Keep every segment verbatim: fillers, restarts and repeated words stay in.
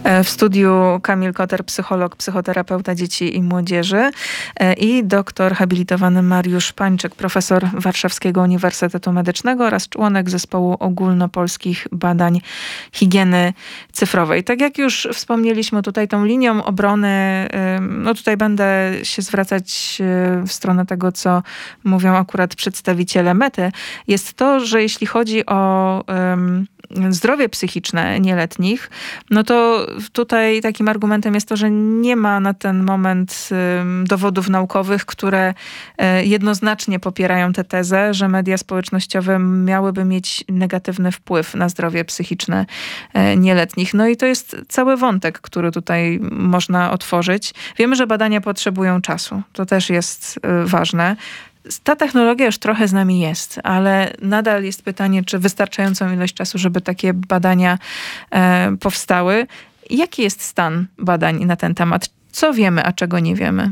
W studiu Kamil Koter, psycholog, psychoterapeuta dzieci i młodzieży i doktor habilitowany Mariusz Pańczyk, profesor Warszawskiego Uniwersytetu Medycznego oraz członek zespołu ogólnopolskich badań higieny cyfrowej. Tak jak już wspomnieliśmy tutaj tą linią obrony, no tutaj będę się zwracać w stronę tego, co mówią akurat przedstawiciele Mety, jest to, że jeśli chodzi o um, zdrowie psychiczne nieletnich, no to tutaj takim argumentem jest to, że nie ma na ten moment um, dowodów naukowych, które um, jednoznacznie popierają tę tezę, że media społecznościowe miałyby mieć negatywny wpływ na zdrowie psychiczne um, nieletnich. No i to jest cały wątek, który tutaj można otworzyć. Wiemy, że badania potrzebują czasu. To też jest um, ważne. Ta technologia już trochę z nami jest, ale nadal jest pytanie, czy wystarczającą ilość czasu, żeby takie badania e, powstały. Jaki jest stan badań na ten temat? Co wiemy, a czego nie wiemy?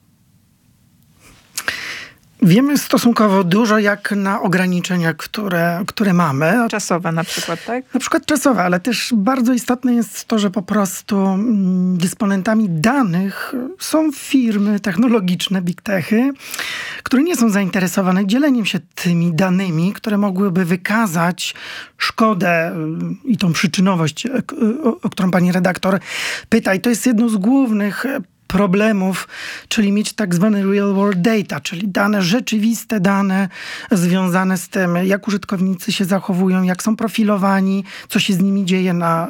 Wiemy stosunkowo dużo jak na ograniczenia, które, które mamy. Czasowe na przykład, tak? Na przykład czasowe, ale też bardzo istotne jest to, że po prostu mm, dysponentami danych są firmy technologiczne, big techy, które nie są zainteresowane dzieleniem się tymi danymi, które mogłyby wykazać szkodę i tą przyczynowość, o, o którą pani redaktor pyta. I to jest jedno z głównych problemów, czyli mieć tak zwane real world data, czyli dane rzeczywiste, dane związane z tym, jak użytkownicy się zachowują, jak są profilowani, co się z nimi dzieje na,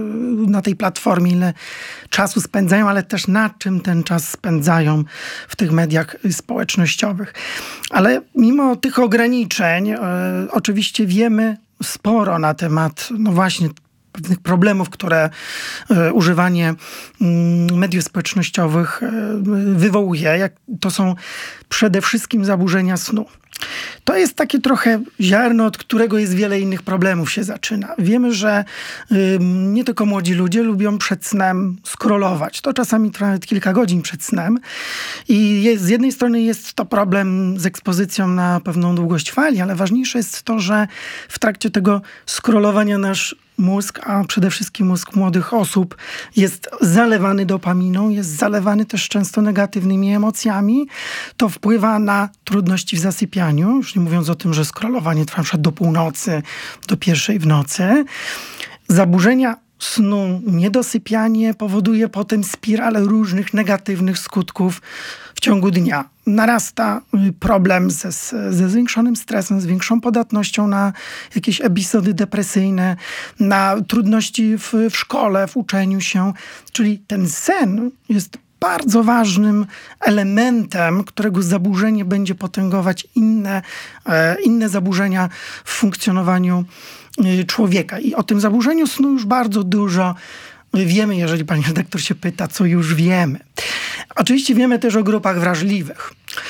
na tej platformie, ile czasu spędzają, ale też na czym ten czas spędzają w tych mediach społecznościowych. Ale mimo tych ograniczeń, e, oczywiście wiemy sporo na temat, no właśnie, pewnych problemów, które e, używanie m, mediów społecznościowych e, wywołuje. Jak, to są przede wszystkim zaburzenia snu. To jest takie trochę ziarno, od którego jest wiele innych problemów się zaczyna. Wiemy, że y, nie tylko młodzi ludzie lubią przed snem scrollować. To czasami trwa nawet kilka godzin przed snem. I jest, z jednej strony jest to problem z ekspozycją na pewną długość fali, ale ważniejsze jest to, że w trakcie tego scrollowania nasz mózg, a przede wszystkim mózg młodych osób jest zalewany dopaminą, jest zalewany też często negatywnymi emocjami. To wpływa na trudności w zasypianiu, już nie mówiąc o tym, że scrollowanie trwa na przykład do północy, do pierwszej w nocy. Zaburzenia snu, niedosypianie powoduje potem spiralę różnych negatywnych skutków w ciągu dnia. Narasta problem ze, ze zwiększonym stresem, z większą podatnością na jakieś epizody depresyjne, na trudności w, w szkole, w uczeniu się. Czyli ten sen jest bardzo ważnym elementem, którego zaburzenie będzie potęgować inne, e, inne zaburzenia w funkcjonowaniu człowieka. I o tym zaburzeniu snu już bardzo dużo wiemy, jeżeli pani redaktor się pyta, co już wiemy. Oczywiście wiemy też o grupach wrażliwych.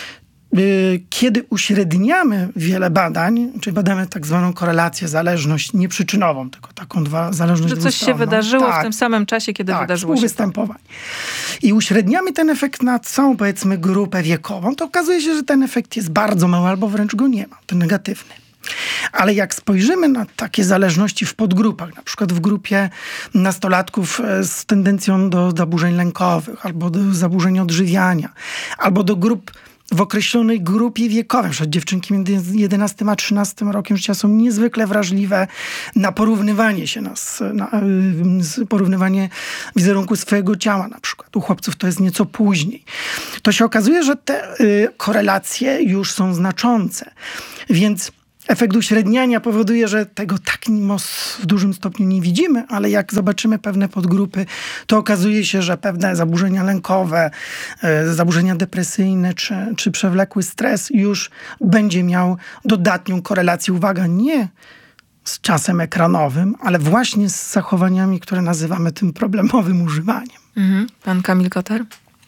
Kiedy uśredniamy wiele badań, czyli badamy tak zwaną korelację, zależność nieprzyczynową, tylko taką dwa, zależność że coś się wydarzyło tak, w tym samym czasie, kiedy tak, wydarzyło się występowań. I uśredniamy ten efekt na całą, powiedzmy, grupę wiekową, to okazuje się, że ten efekt jest bardzo mały albo wręcz go nie ma, ten negatywny. Ale jak spojrzymy na takie zależności w podgrupach, na przykład w grupie nastolatków z tendencją do zaburzeń lękowych, albo do zaburzeń odżywiania, albo do grup w określonej grupie wiekowej, że dziewczynki między jedenastym a trzynastym rokiem życia są niezwykle wrażliwe na porównywanie się, na, na porównywanie wizerunku swojego ciała na przykład. U chłopców to jest nieco później. To się okazuje, że te y, korelacje już są znaczące. Więc efekt uśredniania powoduje, że tego tak w dużym stopniu nie widzimy, ale jak zobaczymy pewne podgrupy, to okazuje się, że pewne zaburzenia lękowe, e, zaburzenia depresyjne czy, czy przewlekły stres już będzie miał dodatnią korelację, uwaga, nie z czasem ekranowym, ale właśnie z zachowaniami, które nazywamy tym problemowym używaniem. Mhm. Pan Kamil Koter?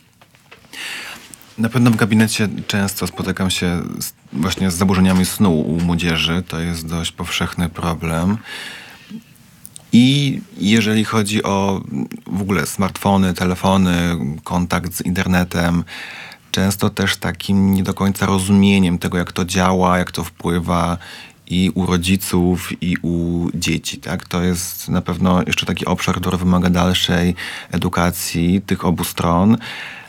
Na pewno w gabinecie często spotykam się z, właśnie z zaburzeniami snu u młodzieży. To jest dość powszechny problem. I jeżeli chodzi o w ogóle smartfony, telefony, kontakt z internetem, często też takim nie do końca rozumieniem tego, jak to działa, jak to wpływa i u rodziców, i u dzieci. Tak? To jest na pewno jeszcze taki obszar, który wymaga dalszej edukacji tych obu stron.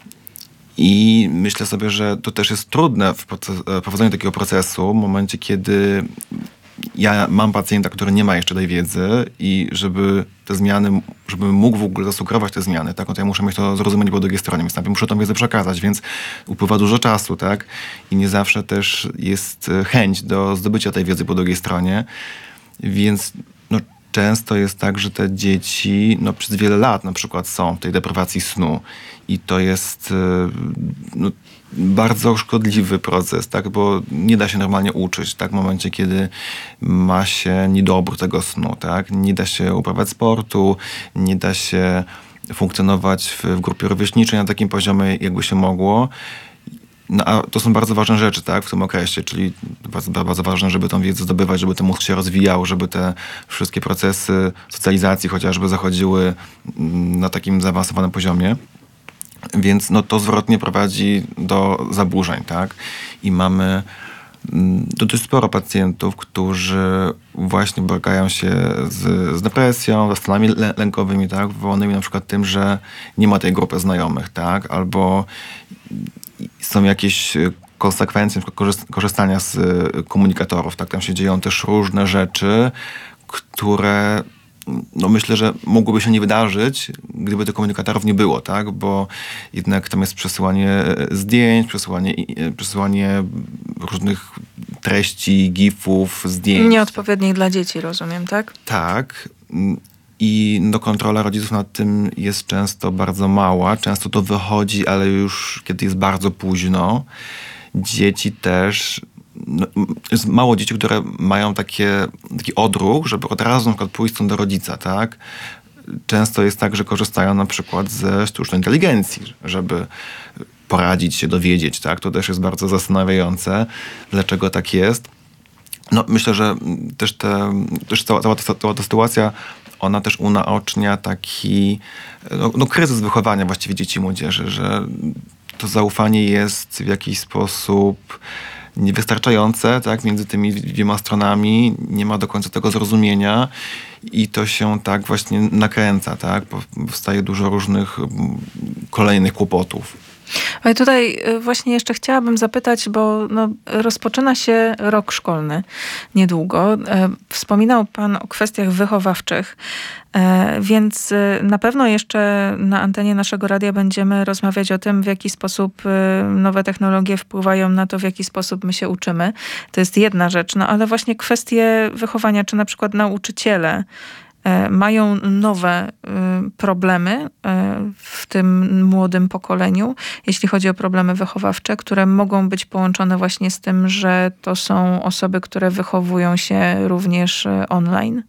I myślę sobie, że to też jest trudne w proces- prowadzeniu takiego procesu w momencie, kiedy ja mam pacjenta, który nie ma jeszcze tej wiedzy i żeby te zmiany, żeby mógł w ogóle zasugerować te zmiany, tak? No to ja muszę mieć to zrozumienie po drugiej stronie, więc najpierw muszę tą wiedzę przekazać, więc upływa dużo czasu, tak? I nie zawsze też jest chęć do zdobycia tej wiedzy po drugiej stronie, więc no, często jest tak, że te dzieci no, przez wiele lat na przykład są w tej deprywacji snu i to jest no, bardzo szkodliwy proces, tak? Bo nie da się normalnie uczyć, tak? W momencie, kiedy ma się niedobór tego snu, tak? Nie da się uprawiać sportu, nie da się funkcjonować w, w grupie rówieśniczej na takim poziomie, jakby się mogło. No, a to są bardzo ważne rzeczy, tak? W tym okresie, czyli bardzo, bardzo ważne, żeby tą wiedzę zdobywać, żeby ten mózg się rozwijał, żeby te wszystkie procesy socjalizacji chociażby zachodziły na takim zaawansowanym poziomie. Więc no, to zwrotnie prowadzi do zaburzeń, tak? I mamy to dość sporo pacjentów, którzy właśnie borykają się z, z depresją, ze stanami lękowymi, tak? Wywołanymi na przykład tym, że nie ma tej grupy znajomych, tak? Albo są jakieś konsekwencje korzystania z komunikatorów, tak? Tam się dzieją też różne rzeczy, które no myślę, że mogłoby się nie wydarzyć, gdyby tych komunikatorów nie było, tak? Bo jednak tam jest przesyłanie zdjęć, przesyłanie, przesyłanie różnych treści, gifów, zdjęć. Nieodpowiednich dla dzieci, rozumiem, tak? Tak. I no, kontrola rodziców nad tym jest często bardzo mała. Często to wychodzi, ale już kiedy jest bardzo późno. Dzieci też... No, jest mało dzieci, które mają takie, taki odruch, żeby od razu na przykład pójść do rodzica, tak? Często jest tak, że korzystają na przykład ze sztucznej inteligencji, żeby poradzić się, dowiedzieć, tak? To też jest bardzo zastanawiające, dlaczego tak jest. No, myślę, że też, te, też cała, cała, ta, cała ta sytuacja, ona też unaocznia taki no, no, kryzys wychowania właściwie dzieci i młodzieży, że to zaufanie jest w jakiś sposób niewystarczające, tak, między tymi dwiema stronami, nie ma do końca tego zrozumienia i to się tak właśnie nakręca, tak, powstaje dużo różnych kolejnych kłopotów. Ale tutaj właśnie jeszcze chciałabym zapytać, bo no, rozpoczyna się rok szkolny niedługo. Wspominał pan o kwestiach wychowawczych, więc na pewno jeszcze na antenie naszego radia będziemy rozmawiać o tym, w jaki sposób nowe technologie wpływają na to, w jaki sposób my się uczymy. To jest jedna rzecz, no ale właśnie kwestie wychowania, czy na przykład nauczyciele mają nowe problemy w tym młodym pokoleniu, jeśli chodzi o problemy wychowawcze, które mogą być połączone właśnie z tym, że to są osoby, które wychowują się również online?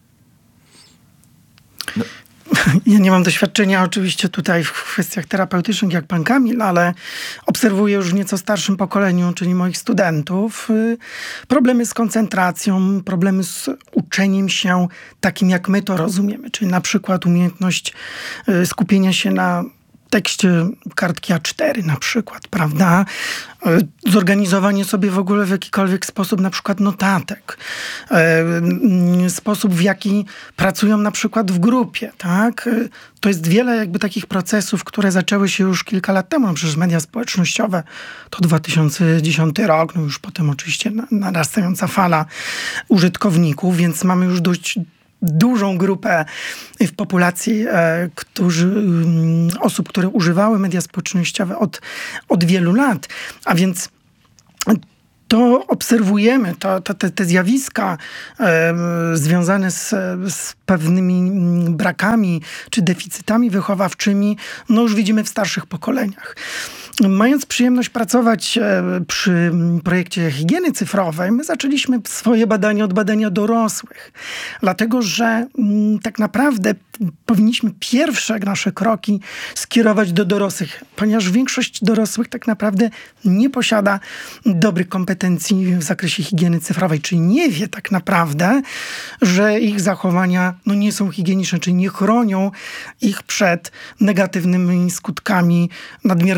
No. Ja nie mam doświadczenia oczywiście tutaj w kwestiach terapeutycznych jak pan Kamil, ale obserwuję już w nieco starszym pokoleniu, czyli moich studentów, problemy z koncentracją, problemy z uczeniem się takim, jak my to rozumiemy. Czyli na przykład umiejętność skupienia się na tekście kartki A cztery na przykład, prawda? Zorganizowanie sobie w ogóle w jakikolwiek sposób na przykład notatek. Sposób, w jaki pracują na przykład w grupie, tak? To jest wiele jakby takich procesów, które zaczęły się już kilka lat temu. Przecież media społecznościowe to dwa tysiące dziesiąty rok, no już potem oczywiście narastająca fala użytkowników, więc mamy już dość dużą grupę w populacji e, którzy, osób, które używały media społecznościowe od, od wielu lat. A więc to obserwujemy, to, to, te, te zjawiska e, związane z, z pewnymi brakami czy deficytami wychowawczymi, no już widzimy w starszych pokoleniach. Mając przyjemność pracować przy projekcie higieny cyfrowej, my zaczęliśmy swoje badania od badania dorosłych. Dlatego, że tak naprawdę powinniśmy pierwsze nasze kroki skierować do dorosłych, ponieważ większość dorosłych tak naprawdę nie posiada dobrych kompetencji w zakresie higieny cyfrowej, czyli nie wie tak naprawdę, że ich zachowania no, nie są higieniczne, czyli nie chronią ich przed negatywnymi skutkami nadmiernego używania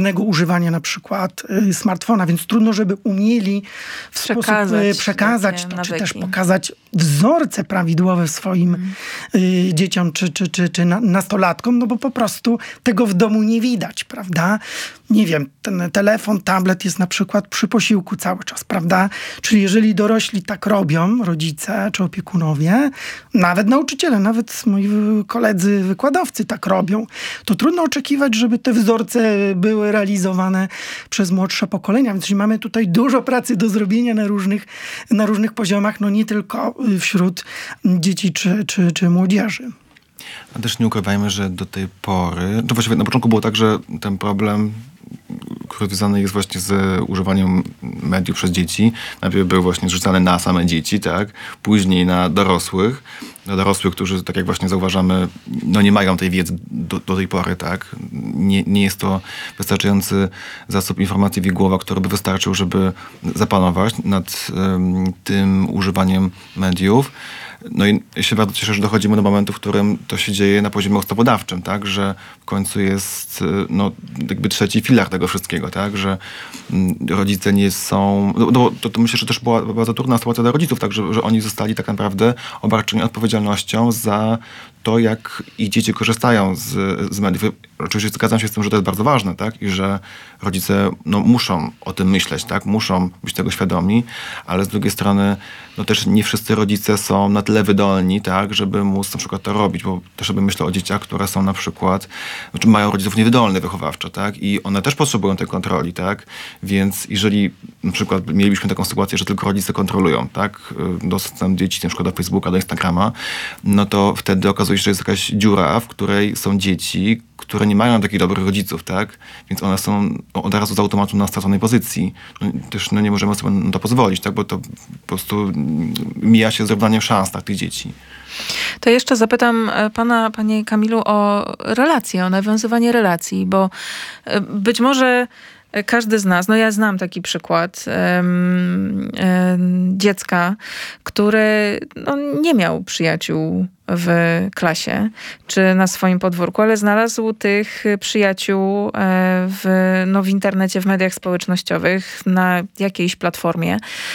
używania na przykład y, smartfona, więc trudno, żeby umieli w Przekazać sposób y, przekazać to, nawyki. czy też pokazać wzorce prawidłowe swoim mm. y, dzieciom, czy, czy, czy, czy na, nastolatkom, no bo po prostu tego w domu nie widać, prawda? Nie wiem, ten telefon, tablet jest na przykład przy posiłku cały czas, prawda? Czyli jeżeli dorośli tak robią, rodzice czy opiekunowie, nawet nauczyciele, nawet moi koledzy wykładowcy tak robią, to trudno oczekiwać, żeby te wzorce były realizowane przez młodsze pokolenia. Więc mamy tutaj dużo pracy do zrobienia na różnych, na różnych poziomach, no nie tylko wśród dzieci czy, czy, czy młodzieży. A też nie ukrywajmy, że do tej pory, to właściwie na początku było tak, że ten problem, który związany jest właśnie z używaniem mediów przez dzieci, najpierw był właśnie zrzucany na same dzieci, tak? Później na dorosłych, na dorosłych, którzy, tak jak właśnie zauważamy, no nie mają tej wiedzy do, do tej pory, tak? Nie, nie jest to wystarczający zasób informacji w ich głowach, który by wystarczył, żeby zapanować nad um, tym używaniem mediów. No i ja się bardzo cieszę, że dochodzimy do momentu, w którym to się dzieje na poziomie ustawodawczym, tak, że w końcu jest no, jakby trzeci filar tego wszystkiego, tak, że rodzice nie są, no, no to, to myślę, że też była bardzo trudna sytuacja dla rodziców, tak, że, że oni zostali tak naprawdę obarczeni odpowiedzialnością za to, jak ich dzieci korzystają z, z mediów. Oczywiście zgadzam się z tym, że to jest bardzo ważne, tak, i że rodzice no, muszą o tym myśleć, tak, muszą być tego świadomi, ale z drugiej strony no też nie wszyscy rodzice są na tyle wydolni, tak, żeby móc na przykład to robić, bo też sobie myślę o dzieciach, które są na przykład, znaczy mają rodziców niewydolnych wychowawczo, tak, i one też potrzebują tej kontroli, tak, więc jeżeli na przykład mielibyśmy taką sytuację, że tylko rodzice kontrolują, tak, dostęp dzieci na przykład do Facebooka, do Instagrama, no to wtedy okazuje się, że jest jakaś dziura, w której są dzieci, które nie mają takich dobrych rodziców, tak, więc one są od razu z automatu na straconej pozycji. No, też no, nie możemy sobie na to pozwolić, tak, bo to po prostu mija się z równaniem szans tak, tych dzieci. To jeszcze zapytam pana, panie Kamilu, o relacje, o nawiązywanie relacji, bo być może każdy z nas, no ja znam taki przykład um, um, dziecka, który no, nie miał przyjaciół w klasie czy na swoim podwórku, ale znalazł tych przyjaciół w, no, w internecie, w mediach społecznościowych, na jakiejś platformie.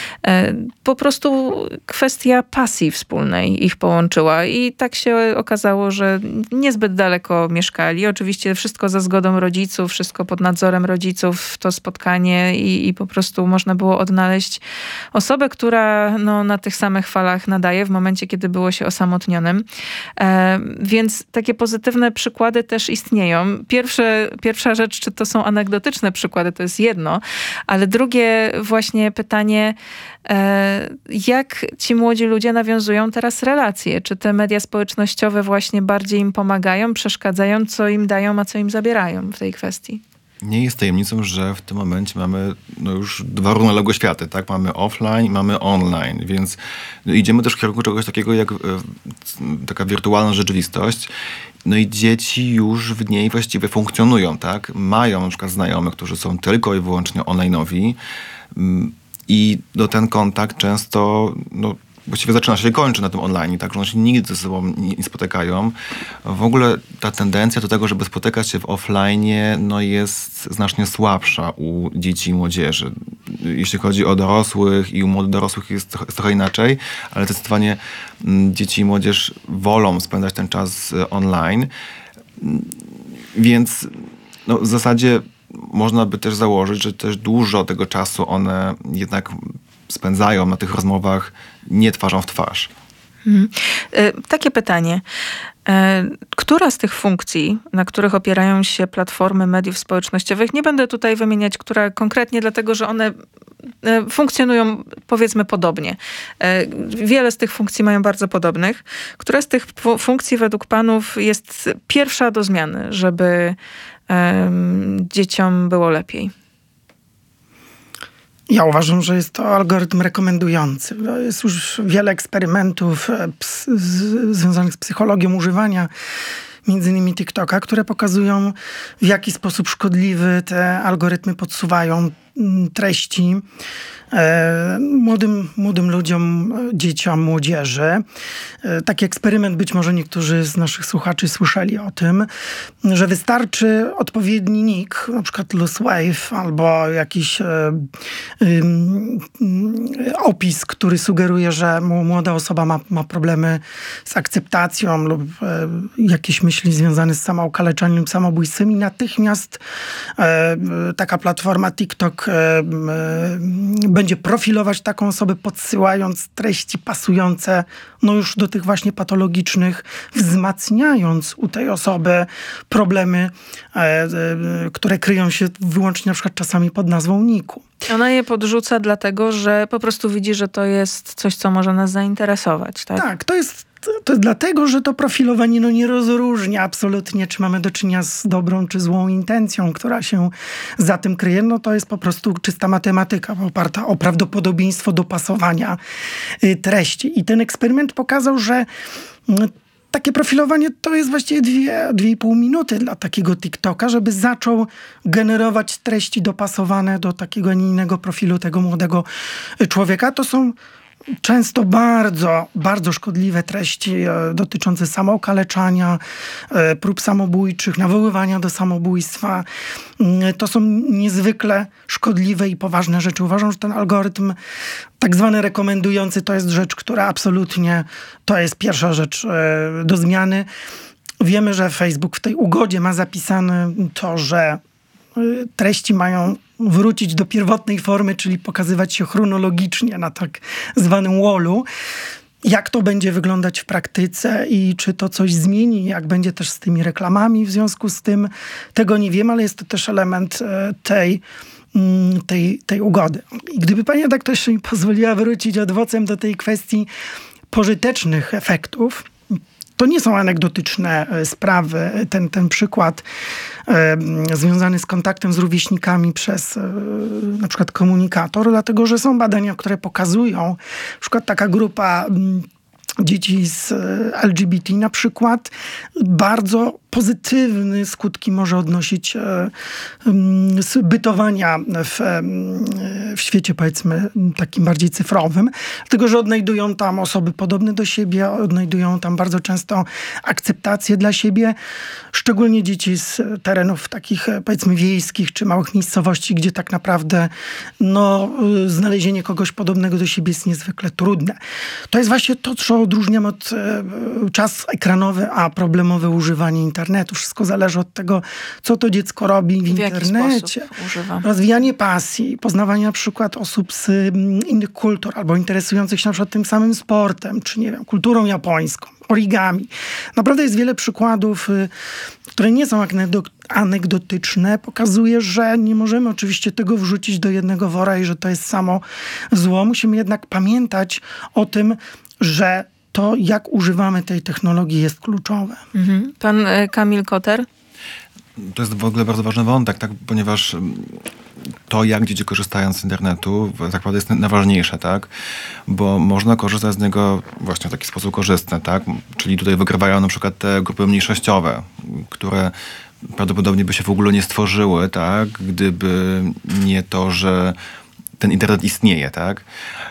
Po prostu kwestia pasji wspólnej ich połączyła i tak się okazało, że niezbyt daleko mieszkali. Oczywiście wszystko za zgodą rodziców, wszystko pod nadzorem rodziców, to spotkanie i, i po prostu można było odnaleźć osobę, która no, na tych samych falach nadaje w momencie, kiedy było się osamotnionym. E, więc takie pozytywne przykłady też istnieją. Pierwsze, pierwsza rzecz, czy to są anegdotyczne przykłady, to jest jedno, ale drugie właśnie pytanie, e, jak ci młodzi ludzie nawiązują teraz relacje? Czy te media społecznościowe właśnie bardziej im pomagają, przeszkadzają, co im dają, a co im zabierają w tej kwestii? Nie jest tajemnicą, że w tym momencie mamy no już dwa równoległe światy, tak? Mamy offline i mamy online, więc idziemy też w kierunku czegoś takiego jak e, taka wirtualna rzeczywistość. No i dzieci już w niej właściwie funkcjonują, tak? Mają na przykład znajomych, którzy są tylko i wyłącznie online'owi i no, ten kontakt często no, właściwie zaczyna się i kończy na tym online, tak, że one się nigdy ze sobą nie, nie spotykają. W ogóle ta tendencja do tego, żeby spotykać się w offline, no jest znacznie słabsza u dzieci i młodzieży. Jeśli chodzi o dorosłych i u młodych dorosłych jest trochę, jest trochę inaczej, ale zdecydowanie m, dzieci i młodzież wolą spędzać ten czas online. Więc no, w zasadzie można by też założyć, że też dużo tego czasu one jednak spędzają na tych rozmowach nie twarzą w twarz. Hmm. Takie pytanie. Która z tych funkcji, na których opierają się platformy mediów społecznościowych, nie będę tutaj wymieniać, która konkretnie, dlatego że one funkcjonują powiedzmy podobnie. Wiele z tych funkcji mają bardzo podobnych. Która z tych funkcji według panów jest pierwsza do zmiany, żeby um, dzieciom było lepiej? Ja uważam, że jest to algorytm rekomendujący. Jest już wiele eksperymentów ps- z, związanych z psychologią używania, między innymi TikToka, które pokazują, w jaki sposób szkodliwy te algorytmy podsuwają treści młodym, młodym ludziom, dzieciom, młodzieży. Taki eksperyment, być może niektórzy z naszych słuchaczy słyszeli o tym, że wystarczy odpowiedni nick, na przykład Loose Wave, albo jakiś e, e, opis, który sugeruje, że młoda osoba ma, ma problemy z akceptacją lub e, jakieś myśli związane z samookaleczaniem lub samobójstwem i natychmiast e, taka platforma TikTok e, e, będzie profilować taką osobę, podsyłając treści pasujące no już do tych właśnie patologicznych, wzmacniając u tej osoby problemy, e, e, które kryją się wyłącznie na przykład czasami pod nazwą niku. Ona je podrzuca dlatego, że po prostu widzi, że to jest coś, co może nas zainteresować, tak? Tak, to jest To jest dlatego, że to profilowanie no, nie rozróżnia absolutnie, czy mamy do czynienia z dobrą, czy złą intencją, która się za tym kryje. No to jest po prostu czysta matematyka oparta o prawdopodobieństwo dopasowania y, treści. I ten eksperyment pokazał, że y, takie profilowanie to jest właściwie dwie, dwie i pół minuty dla takiego TikToka, żeby zaczął generować treści dopasowane do takiego, a nie innego profilu tego młodego człowieka. To są często bardzo, bardzo szkodliwe treści e, dotyczące samookaleczania, e, prób samobójczych, nawoływania do samobójstwa. E, to są niezwykle szkodliwe i poważne rzeczy. Uważam, że ten algorytm tak zwany rekomendujący to jest rzecz, która absolutnie, to jest pierwsza rzecz e, do zmiany. Wiemy, że Facebook w tej ugodzie ma zapisane to, że e, treści mają wrócić do pierwotnej formy, czyli pokazywać się chronologicznie na tak zwanym wallu. Jak to będzie wyglądać w praktyce i czy to coś zmieni, jak będzie też z tymi reklamami w związku z tym, tego nie wiem, ale jest to też element tej, tej, tej ugody. I gdyby pani redaktor jeszcze mi pozwoliła wrócić adwocem do tej kwestii pożytecznych efektów, to nie są anegdotyczne sprawy. Ten, ten przykład e, związany z kontaktem z rówieśnikami przez e, na przykład komunikator, dlatego że są badania, które pokazują, na przykład taka grupa m, dzieci z L G B T na przykład bardzo pozytywne skutki może odnosić e, z bytowania w, w świecie, powiedzmy, takim bardziej cyfrowym. Dlatego, że odnajdują tam osoby podobne do siebie, odnajdują tam bardzo często akceptację dla siebie. Szczególnie dzieci z terenów takich, powiedzmy, wiejskich czy małych miejscowości, gdzie tak naprawdę no, znalezienie kogoś podobnego do siebie jest niezwykle trudne. To jest właśnie to, co odróżniam od e, czas ekranowy, a problemowe używanie internetu. Wszystko zależy od tego, co to dziecko robi w, w internecie. Rozwijanie pasji, poznawanie na przykład osób z innych kultur albo interesujących się na przykład tym samym sportem, czy nie wiem, kulturą japońską, origami. Naprawdę jest wiele przykładów, które nie są anegdotyczne. Pokazuje, że nie możemy oczywiście tego wrzucić do jednego wora i że to jest samo zło. Musimy jednak pamiętać o tym, że to, jak używamy tej technologii, jest kluczowe. Mhm. Pan Kamil Koter? To jest w ogóle bardzo ważny wątek, tak? Ponieważ to, jak dzieci korzystają z internetu, tak naprawdę jest najważniejsze, tak? Bo można korzystać z niego właśnie w taki sposób korzystny, tak? Czyli tutaj wygrywają na przykład te grupy mniejszościowe, które prawdopodobnie by się w ogóle nie stworzyły, tak? Gdyby nie to, że ten internet istnieje, tak?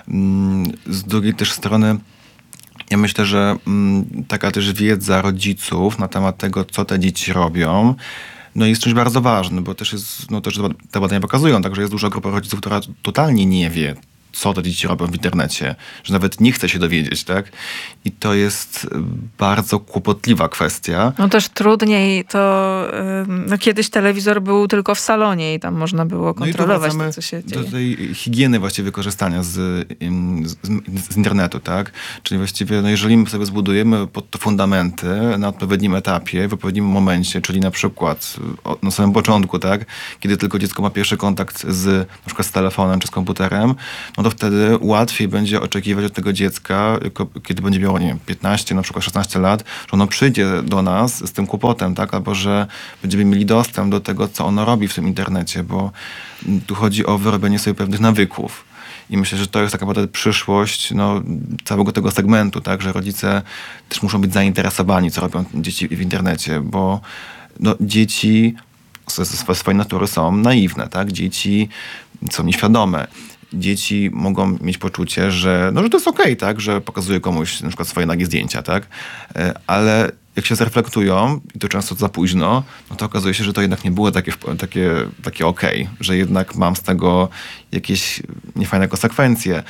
Z drugiej też strony ja myślę, że m, taka też wiedza rodziców na temat tego, co te dzieci robią, no jest czymś bardzo ważnym, bo też jest, no też te badania pokazują, także jest duża grupa rodziców, która totalnie nie wie, co te dzieci robią w internecie, że nawet nie chce się dowiedzieć, tak? I to jest bardzo kłopotliwa kwestia. No też trudniej to... No kiedyś telewizor był tylko w salonie i tam można było kontrolować no to, co się dzieje. Do tej higieny właściwie korzystania z, z, z internetu, tak? Czyli właściwie, no jeżeli my sobie zbudujemy pod to fundamenty na odpowiednim etapie, w odpowiednim momencie, czyli na przykład na samym początku, tak? Kiedy tylko dziecko ma pierwszy kontakt z, na przykład z telefonem czy z komputerem, no to wtedy łatwiej będzie oczekiwać od tego dziecka, kiedy będzie miało, nie wiem, piętnaście, na przykład szesnaście lat, że ono przyjdzie do nas z tym kłopotem, tak? Albo że będziemy mieli dostęp do tego, co ono robi w tym internecie, bo tu chodzi o wyrobienie sobie pewnych nawyków. I myślę, że to jest tak naprawdę przyszłość no, całego tego segmentu, tak? Że rodzice też muszą być zainteresowani, co robią dzieci w internecie, bo no, dzieci ze swojej natury są naiwne, tak? Dzieci są nieświadome. Dzieci mogą mieć poczucie, że, no, że to jest okej, okay, tak, że pokazuje komuś na przykład swoje nagie zdjęcia, tak, ale jak się zreflektują, i to często za późno, no to okazuje się, że to jednak nie było takie, takie, takie okej, okay, że jednak mam z tego jakieś niefajne konsekwencje.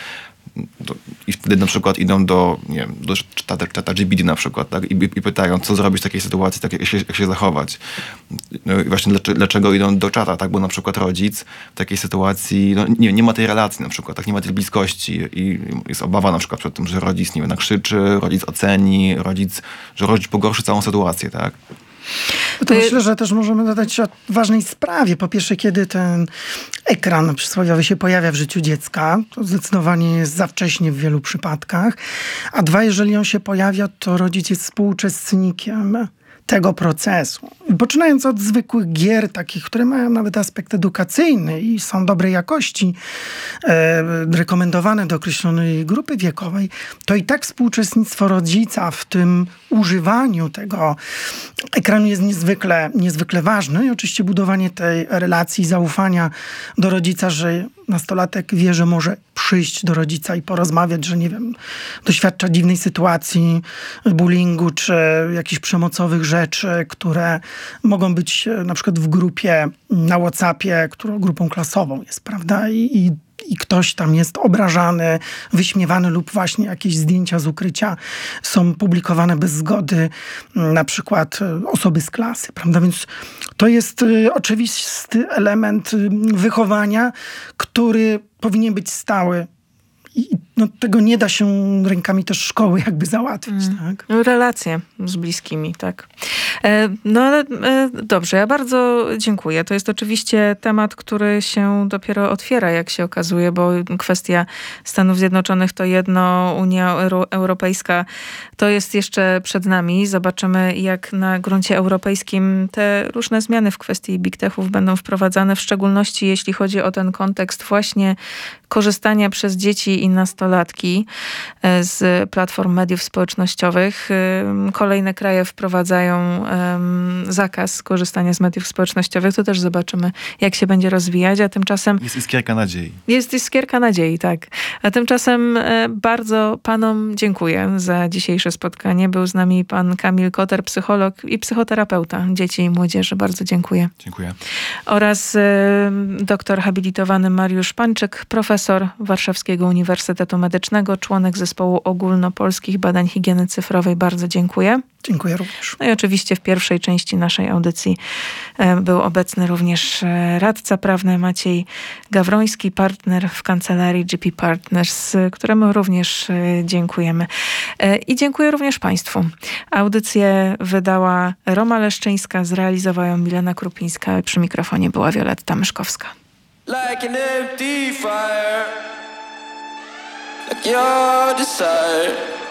I wtedy na przykład idą do, nie wiem, do czata G P T na przykład, tak? I, I pytają, co zrobić w takiej sytuacji, tak, jak, się, jak się zachować. No i właśnie dlaczego, dlaczego idą do czata, tak? Bo na przykład rodzic w takiej sytuacji, no nie, nie ma tej relacji na przykład, tak? Nie ma tej bliskości i jest obawa na przykład przed tym, że rodzic, nie wiem, nakrzyczy, rodzic oceni, rodzic, że rodzic pogorszy całą sytuację, tak? To myślę, że też możemy dodać o ważnej sprawie. Po pierwsze, kiedy ten ekran przysłowiowy się pojawia w życiu dziecka, to zdecydowanie jest za wcześnie w wielu przypadkach. A dwa, jeżeli on się pojawia, to rodzic jest współuczestnikiem tego procesu. Poczynając od zwykłych gier, takich, które mają nawet aspekt edukacyjny i są dobrej jakości, e, rekomendowane do określonej grupy wiekowej, to i tak współuczestnictwo rodzica w tym używaniu tego ekranu jest niezwykle, niezwykle ważne. I oczywiście budowanie tej relacji, zaufania do rodzica, że nastolatek wie, że może przyjść do rodzica i porozmawiać, że nie wiem, doświadcza dziwnej sytuacji, bullyingu czy jakichś przemocowych rzeczy, które mogą być na przykład w grupie na WhatsAppie, którą grupą klasową jest, prawda? I, i i ktoś tam jest obrażany, wyśmiewany lub właśnie jakieś zdjęcia z ukrycia są publikowane bez zgody na przykład osoby z klasy, prawda? Więc to jest y, oczywisty element y, wychowania, który powinien być stały. I no, tego nie da się rękami też szkoły jakby załatwić. Mm. Tak? Relacje z bliskimi, tak. E, no ale e, dobrze, ja bardzo dziękuję. To jest oczywiście temat, który się dopiero otwiera, jak się okazuje, bo kwestia Stanów Zjednoczonych to jedno, Unia Euro- Europejska to jest jeszcze przed nami. Zobaczymy, jak na gruncie europejskim te różne zmiany w kwestii big techów będą wprowadzane, w szczególności jeśli chodzi o ten kontekst właśnie korzystania przez dzieci i nastolatki z platform mediów społecznościowych. Kolejne kraje wprowadzają zakaz korzystania z mediów społecznościowych. To też zobaczymy, jak się będzie rozwijać, a tymczasem... Jest iskierka nadziei. Jest iskierka nadziei, tak. A tymczasem bardzo panom dziękuję za dzisiejsze spotkanie. Był z nami pan Kamil Koter, psycholog i psychoterapeuta dzieci i młodzieży. Bardzo dziękuję. Dziękuję. Oraz doktor habilitowany Mariusz Pańczyk, profesor Warszawskiego Uniwersytetu Medycznego, członek zespołu ogólnopolskich badań higieny cyfrowej. Bardzo dziękuję. Dziękuję również. No i oczywiście w pierwszej części naszej audycji był obecny również radca prawny Maciej Gawroński, partner w kancelarii G P Partners, któremu również dziękujemy. I dziękuję również Państwu. Audycję wydała Roma Leszczyńska, zrealizowała ją Milena Krupińska, przy mikrofonie była Wioletta Myszkowska. Like an empty fire, like your desire.